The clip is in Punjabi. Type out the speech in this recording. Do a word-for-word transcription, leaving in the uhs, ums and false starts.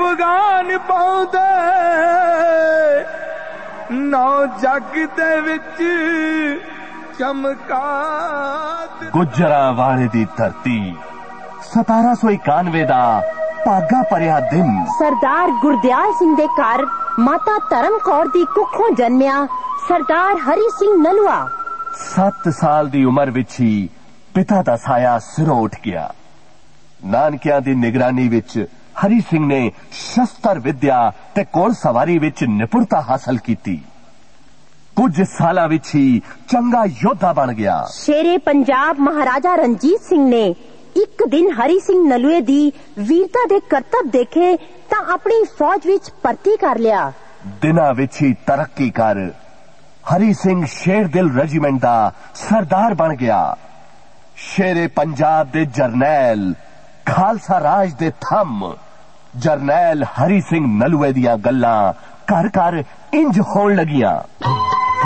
ਅਫਗਾਨ ਪਾਉਂਦੇ ਨੌ ਜੱਗ ਦੇ ਵਿੱਚ ਚਮਕਾਤ। ਗੁੱਜਰਾਂ ਵਾਲੇ ਦੀ ਧਰਤੀ ਸਤਾਰਾਂ ਸੌ ਇਕਾਨਵੇਂ ਦਾ ਭਾਗਾ ਭਰਿਆ ਦਿਨ। ਸਰਦਾਰ ਗੁਰਦਿਆਲ ਸਿੰਘ ਦੇ ਘਰ ਮਾਤਾ ਧਰਮ ਕੌਰ ਦੀ ਕੁੱਖੋਂ ਜਨਮਿਆ ਸਰਦਾਰ ਹਰੀ ਸਿੰਘ ਨਲੂਆ। ਸੱਤ ਸਾਲ ਦੀ ਉਮਰ ਵਿੱਚ ਹੀ ਪਿਤਾ ਦਾ ਸਾਇਆ ਸਿਰੋਂ ਉੱਠ ਗਿਆ। ਨਾਨਕਿਆਂ ਦੀ ਨਿਗਰਾਨੀ ਵਿੱਚ ਹਰੀ ਸਿੰਘ ਨੇ ਸ਼ਸਤਰ ਵਿਦਿਆ ਤੇ ਘੋੜ ਸਵਾਰੀ ਵਿੱਚ ਨਿਪੁੰਨਤਾ ਹਾਸਲ ਕੀਤੀ। ਕੁਝ ਸਾਲਾਂ ਵਿੱਚ ਹੀ ਚੰਗਾ ਯੋਧਾ ਬਣ ਗਿਆ। ਸ਼ੇਰੇ ਪੰਜਾਬ ਮਹਾਰਾਜਾ ਰਣਜੀਤ ਸਿੰਘ ਨੇ ਇੱਕ ਦਿਨ ਹਰੀ ਸਿੰਘ ਨਲੂਏ ਦੀ ਵੀਰਤਾ ਦੇ ਕਰਤੱਵ ਦੇਖੇ ਤਾਂ ਆਪਣੀ ਫੌਜ ਵਿੱਚ ਭਰਤੀ ਕਰ ਲਿਆ। ਦਿਨਾਂ ਵਿੱਚ ਹੀ ਤਰੱਕੀ ਕਰ ਹਰੀ ਸਿੰਘ ਸ਼ੇਰਦਿਲ ਰੈਜੀਮੈਂਟ ਦਾ ਸਰਦਾਰ ਬਣ ਗਿਆ। ਸ਼ੇਰੇ ਪੰਜਾਬ ਦੇ ਜਰਨੈਲ, ਖਾਲਸਾ ਰਾਜ ਦੇ ਥੰਮ ਜਰਨੈਲ ਹਰੀ ਸਿੰਘ ਨਲੂਏ ਦੀਆਂ ਗੱਲਾਂ ਘਰ ਘਰ ਇੰਜ ਹੋਣ ਲੱਗੀਆਂ।